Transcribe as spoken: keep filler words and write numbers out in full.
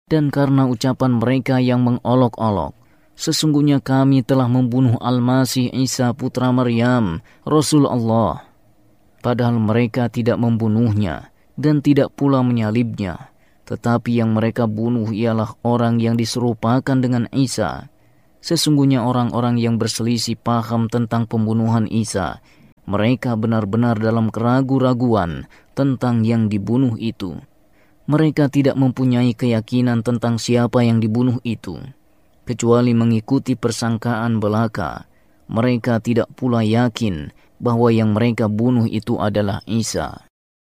Dan karena ucapan mereka yang mengolok-olok, sesungguhnya kami telah membunuh Al-Masih Isa putra Maryam, Rasul Allah. Padahal mereka tidak membunuhnya dan tidak pula menyalibnya. Tetapi yang mereka bunuh ialah orang yang diserupakan dengan Isa. Sesungguhnya orang-orang yang berselisih paham tentang pembunuhan Isa, mereka benar-benar dalam keraguan-raguan tentang yang dibunuh itu. Mereka tidak mempunyai keyakinan tentang siapa yang dibunuh itu, kecuali mengikuti persangkaan belaka. Mereka tidak pula yakin bahwa yang mereka bunuh itu adalah Isa.